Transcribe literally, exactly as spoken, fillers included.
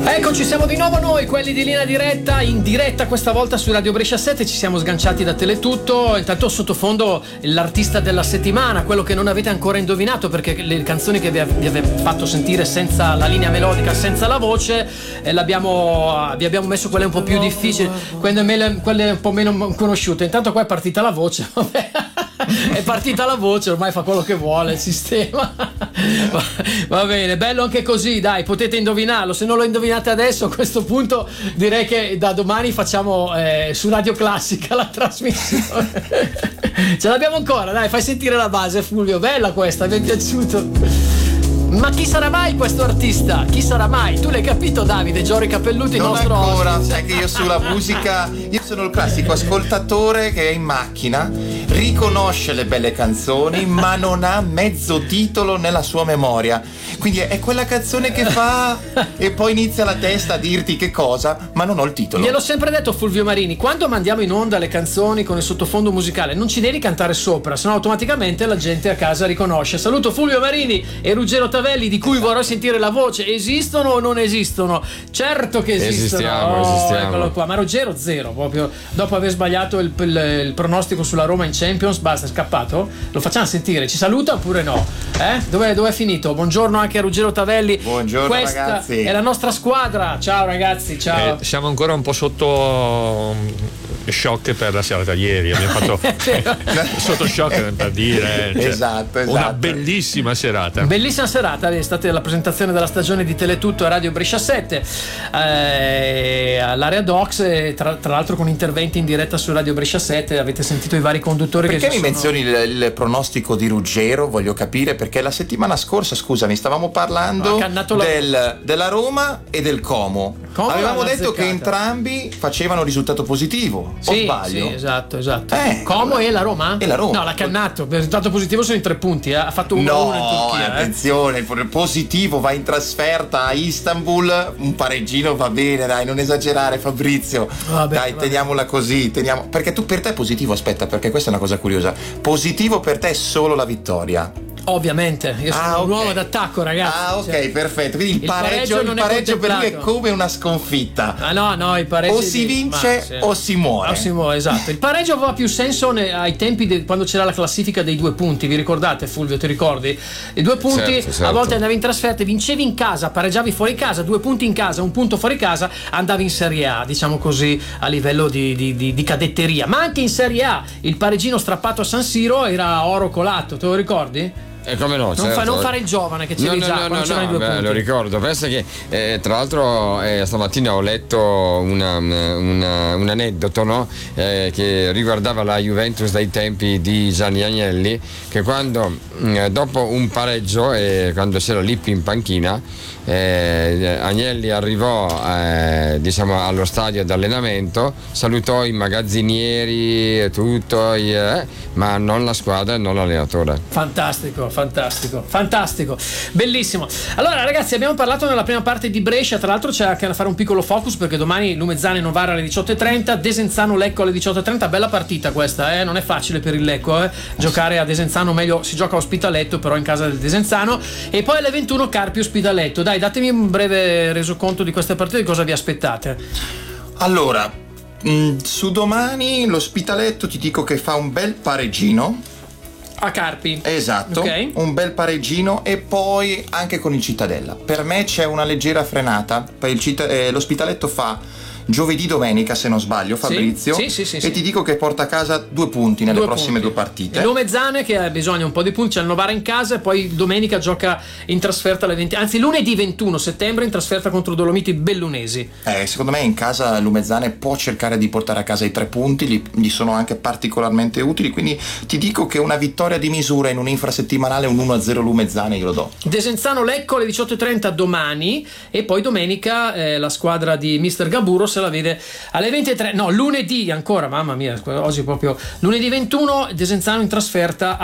Eccoci, siamo di nuovo noi, quelli di Linea Diretta, in diretta questa volta su Radio Brescia sette, ci siamo sganciati da Teletutto. Intanto sottofondo l'artista della settimana, quello che non avete ancora indovinato, perché le canzoni che vi avevo fatto sentire senza la linea melodica, senza la voce, eh, l'abbiamo, vi abbiamo messo quelle un po' più difficili, quelle, quelle un po' meno conosciute. Intanto qua è partita la voce, vabbè. È partita la voce, ormai fa quello che vuole il sistema. Va, va bene, bello anche così, dai, potete indovinarlo. Se non lo indovinate adesso, a questo punto direi che da domani facciamo eh, su Radio Classica la trasmissione. Ce l'abbiamo ancora, dai, fai sentire la base, Fulvio, bella questa, mi è piaciuto. Ma chi sarà mai questo artista? Chi sarà mai? Tu l'hai capito, Davide? Giorgio Capelluti, non nostro ancora, ospite. sai che io sulla musica, io sono il classico ascoltatore che è in macchina, riconosce le belle canzoni ma non ha mezzo titolo nella sua memoria, quindi è quella canzone che fa e poi inizia la testa a dirti che cosa, ma non ho il titolo. Gliel'ho sempre detto, Fulvio Marini, quando mandiamo in onda le canzoni con il sottofondo musicale non ci devi cantare sopra, sennò automaticamente la gente a casa riconosce. Saluto Fulvio Marini e Ruggero Tavelli, di cui vorrei sentire la voce. Esistono o non esistono? Certo che esistono. Esistiamo, oh, esistiamo. Eccolo qua. Ma Ruggero zero, proprio dopo aver sbagliato il, il, il pronostico sulla Roma in Champions, basta, è scappato. Lo facciamo sentire, ci saluta oppure no? Eh? Dove, dove è finito? Buongiorno anche a Ruggero Tavelli. Buongiorno. Questa ragazzi, è la nostra squadra. Ciao ragazzi, ciao. Eh, siamo ancora un po' sotto shock per la serata ieri, abbiamo fatto sotto shock per dire, cioè, esatto, esatto. Una bellissima serata. Bellissima serata, è stata la presentazione della stagione di Teletutto a Radio Brescia sette, eh, all'area Docs, e tra, tra l'altro con interventi in diretta su Radio Brescia sette. Avete sentito i vari conduttori. Perché che mi sono... menzioni il, il pronostico di Ruggero? Voglio capire, perché la settimana scorsa, scusami, stavamo parlando la... del, della Roma e del Como. Como avevamo detto azzeccata. Che entrambi facevano risultato positivo. Sì, o sbaglio? sì, esatto, esatto. Eh, Como e la Roma? E la Roma. No, l'ha cannato. Il risultato positivo sono i tre punti, eh. Ha fatto uno a uno in Turchia. No, attenzione, il positivo va in trasferta a Istanbul, un pareggino va bene, dai, non esagerare, Fabrizio. Vabbè, dai, vabbè. teniamola così, teniamo. Perché tu per te è positivo, aspetta, perché questa è una cosa curiosa. Positivo per te è solo la vittoria. Ovviamente, io sono Ah, un okay. uomo d'attacco, ragazzi. Ah, ok, cioè, perfetto. Quindi il, il pareggio, pareggio il non è pareggio per lui è contemplato. come una sconfitta. Ah no, no, il pareggio O si vince ma, sì. o si muore. O si muore, esatto. Il pareggio aveva più senso ne, ai tempi de, quando c'era la classifica dei due punti. Vi ricordate, Fulvio? Ti ricordi? I due punti, certo, certo. A volte andavi in trasferta, vincevi in casa, pareggiavi fuori casa, due punti in casa, un punto fuori casa, andavi in Serie A, diciamo così, a livello di, di, di, di cadetteria. Ma anche in Serie A il pareggino strappato a San Siro era oro colato, te lo ricordi? E come no, Non, certo. fa, non fare il giovane che c'eri no, già no, quando no, c'erano no, i due beh, punti. lo ricordo. Pensa che eh, tra l'altro eh, stamattina ho letto una, una, un aneddoto, no? eh, che riguardava la Juventus dai tempi di Gianni Agnelli, che quando mh, dopo un pareggio, eh, quando c'era Lippi in panchina, eh, Agnelli arrivò eh, diciamo allo stadio d'allenamento, salutò i magazzinieri e tutto, eh, ma non la squadra e non l'allenatore. Fantastico, fantastico, fantastico, bellissimo. Allora ragazzi, abbiamo parlato nella prima parte di Brescia, tra l'altro c'è anche da fare un piccolo focus perché domani Lumezzane Novara alle diciotto e trenta, Desenzano Lecco alle diciotto e trenta. Bella partita questa, eh? Non è facile per il Lecco eh? giocare a Desenzano, meglio si gioca a Ospitaletto, però in casa del Desenzano. E poi alle ventuno Carpi Ospitaletto. Dai, datemi un breve resoconto di queste partite, di cosa vi aspettate. Allora, mh, su domani l'Ospitaletto ti dico che fa un bel pareggino. A Carpi. Esatto, okay. Un bel pareggino, e poi anche con il Cittadella. Per me c'è una leggera frenata. Per il Citt- eh, l'Ospitaletto fa giovedì domenica, se non sbaglio, Fabrizio, sì, sì, sì, e sì. ti dico che porta a casa due punti nelle due prossime punti. due partite. E Lumezzane che ha bisogno un po' di punti, c'è il Novara in casa e poi domenica gioca in trasferta alle venti, anzi lunedì ventuno settembre in trasferta contro Dolomiti Bellunesi. Eh, secondo me in casa Lumezzane può cercare di portare a casa i tre punti, gli, gli sono anche particolarmente utili, quindi ti dico che una vittoria di misura in un infrasettimanale, un uno a zero Lumezzane io lo do. Desenzano Lecco alle diciotto e trenta domani, e poi domenica eh, la squadra di mister Gaburo se la vede alle ventitré, no lunedì ancora, mamma mia, oggi proprio lunedì ventuno Desenzano in trasferta